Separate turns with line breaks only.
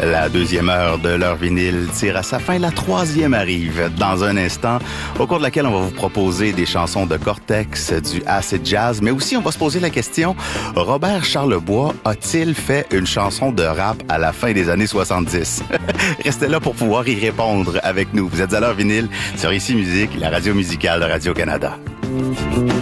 La deuxième heure de l'heure vinyle tire à sa fin. La troisième arrive dans un instant, au cours de laquelle on va vous proposer des chansons de Cortex, du acid jazz, mais aussi on va se poser la question, Robert Charlebois a-t-il fait une chanson de rap à la fin des années 70? Restez là pour pouvoir y répondre avec nous. Vous êtes à l'heure vinyle sur Ici Musique, la radio musicale de Radio-Canada.